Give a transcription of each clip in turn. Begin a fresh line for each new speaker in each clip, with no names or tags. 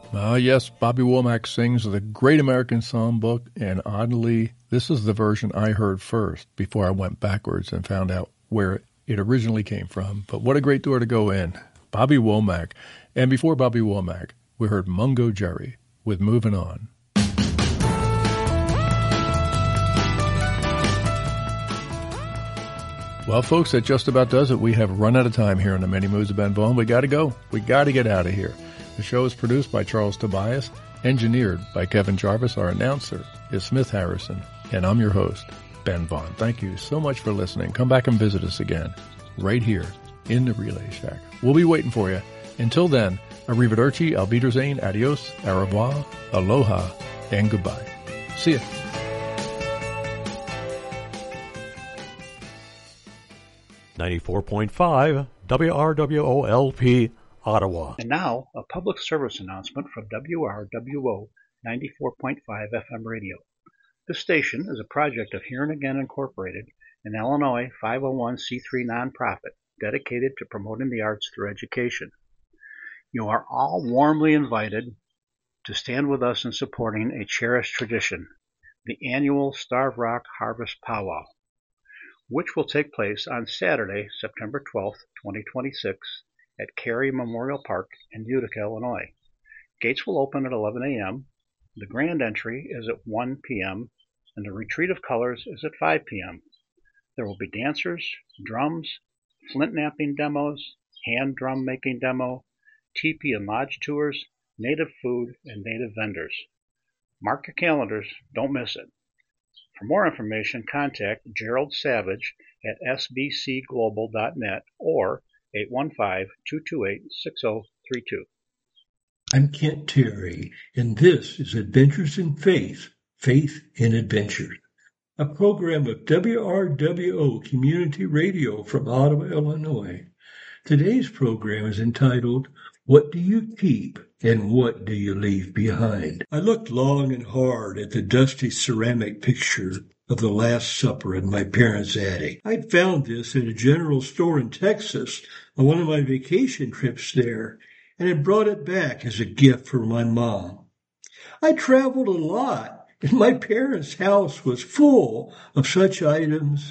Yes, Bobby Womack sings the Great American Songbook, and oddly, this is the version I heard first before I went backwards and found out where it originally came from. But what a great door to go in. Bobby Womack. And before Bobby Womack, we heard Mungo Jerry with Moving On. Well, folks, that just about does it. We have run out of time here on the Many Moods of Ben Vaughn. We got to go. We got to get out of here. The show is produced by Charles Tobias, engineered by Kevin Jarvis. Our announcer is Smith Harrison, and I'm your host, Ben Vaughn. Thank you so much for listening. Come back and visit us again, right here in the Relay Shack. We'll be waiting for you. Until then, arrivederci, auf Wiedersehen, adios, au revoir, aloha, and goodbye. See ya.
.5 WRWOLP Ottawa.
And now, a public service announcement from WRWO 94.5 FM radio. This station is a project of Hearing Again Incorporated, an Illinois 501c3 nonprofit dedicated to promoting the arts through education. You are all warmly invited to stand with us in supporting a cherished tradition, the annual Starved Rock Harvest Powwow, which will take place on Saturday, September 12th, 2026, at Cary Memorial Park in Utica, Illinois. Gates will open at 11 a.m., the grand entry is at 1 p.m., and the Retreat of Colors is at 5 p.m. There will be dancers, drums, flint knapping demos, hand drum making demo, teepee and lodge tours, native food, and native vendors. Mark your calendars, don't miss it. For more information, contact Gerald Savage at sbcglobal.net or 815-228-6032.
I'm Kent Terry, and this is Adventures in Faith, Faith in Adventure, a program of WRWO Community Radio from Ottawa, Illinois. Today's program is entitled, What Do You Keep and What Do You Leave Behind? I looked long and hard at the dusty ceramic picture of the Last Supper in my parents' attic. I'd found this at a general store in Texas on one of my vacation trips there, and had brought it back as a gift for my mom. I traveled a lot, and my parents' house was full of such items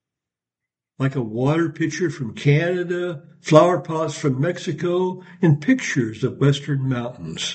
like a water pitcher from Canada, flower pots from Mexico, and pictures of Western mountains.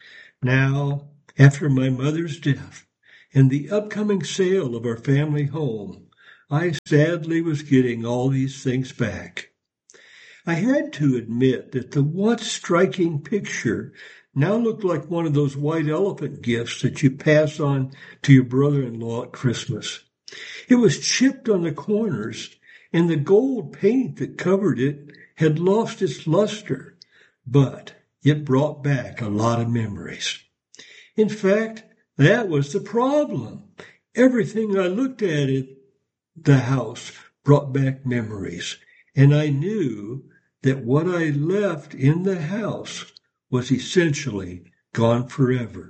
Now, after my mother's death and the upcoming sale of our family home, I sadly was getting all these things back. I had to admit that the once striking picture now looked like one of those white elephant gifts that you pass on to your brother-in-law at Christmas. It was chipped on the corners, and the gold paint that covered it had lost its luster, but it brought back a lot of memories. In fact, that was the problem. Everything I looked at the house brought back memories, and I knew that what I left in the house was essentially gone forever.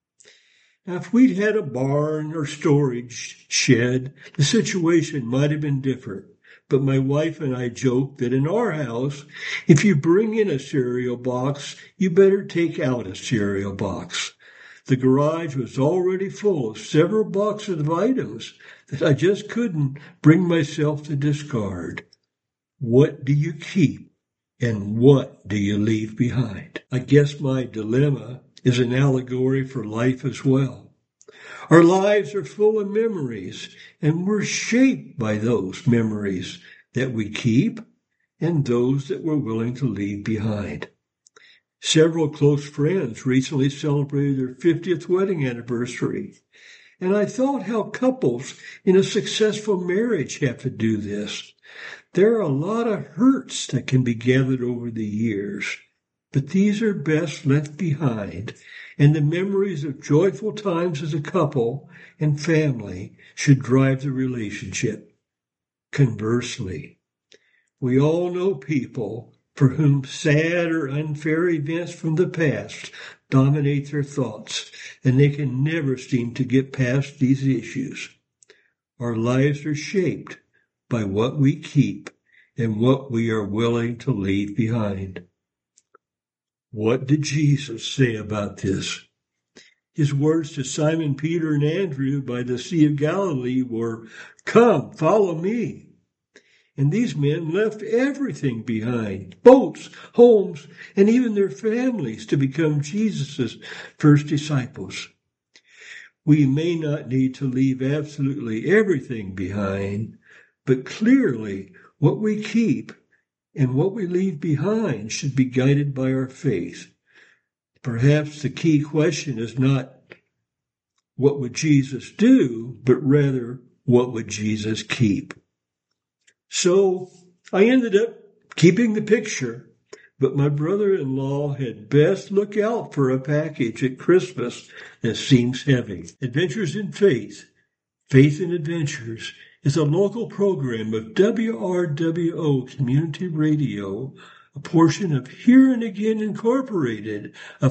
Now, if we'd had a barn or storage shed, the situation might have been different. But my wife and I joked that in our house, if you bring in a cereal box, you better take out a cereal box. The garage was already full of several boxes of items that I just couldn't bring myself to discard. What do you keep and what do you leave behind? I guess my dilemma is an allegory for life as well. Our lives are full of memories, and we're shaped by those memories that we keep and those that we're willing to leave behind. Several close friends recently celebrated their 50th wedding anniversary, and I thought how couples in a successful marriage have to do this. There are a lot of hurts that can be gathered over the years, but these are best left behind, and the memories of joyful times as a couple and family should drive the relationship. Conversely, we all know people for whom sad or unfair events from the past dominate their thoughts, and they can never seem to get past these issues. Our lives are shaped by what we keep and what we are willing to leave behind. What did Jesus say about this? His words to Simon, Peter, and Andrew by the Sea of Galilee were, "Come, follow me." And these men left everything behind, boats, homes, and even their families to become Jesus' first disciples. We may not need to leave absolutely everything behind, but clearly what we keep and what we leave behind should be guided by our faith. Perhaps the key question is not what would Jesus do, but rather what would Jesus keep? So I ended up keeping the picture, but my brother-in-law had best look out for a package at Christmas that seems heavy. Adventures in Faith, Faith in Adventures, is a local program of WRWO Community Radio, a portion of Here and Again Incorporated, a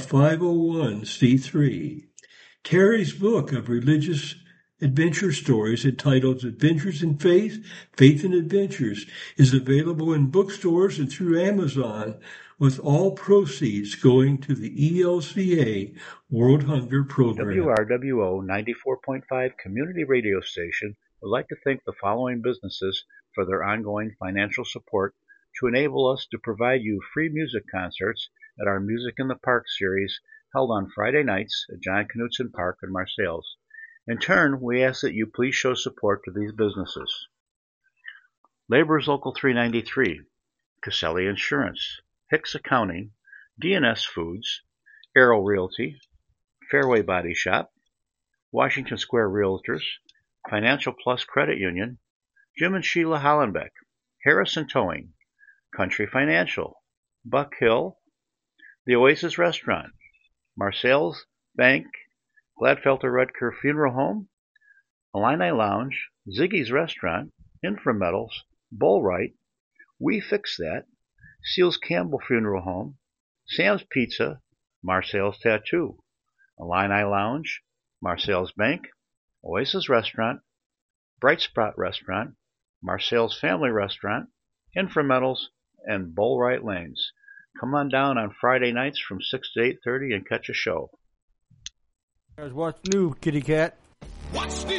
501c3. Terry's book of religious adventure stories entitled Adventures in Faith, Faith in Adventures is available in bookstores and through Amazon, with all proceeds going to the ELCA World Hunger Program.
WRWO 94.5 Community Radio Station would like to thank the following businesses for their ongoing financial support to enable us to provide you free music concerts at our Music in the Park series held on Friday nights at John Knutson Park in Marseilles. In turn, we ask that you please show support to these businesses. Laborers Local 393, Caselli Insurance, Hicks Accounting, DNS Foods, Arrow Realty, Fairway Body Shop, Washington Square Realtors, Financial Plus Credit Union, Jim and Sheila Hollenbeck, Harrison Towing, Country Financial, Buck Hill, The Oasis Restaurant, Marseilles Bank, Gladfelter Rutger Funeral Home, Illini Lounge, Ziggy's Restaurant, Inframetals, Bullwright, We Fix That, Seals Campbell Funeral Home, Sam's Pizza, Marseilles Tattoo, Illini Lounge, Marseilles Bank, Oasis Restaurant, Bright Spot Restaurant, Marseilles Family Restaurant, Inframetals, and Bullwright Lanes. Come on down on Friday nights from 6 to 8:30 and catch a show.
What's new, kitty cat?
What's new?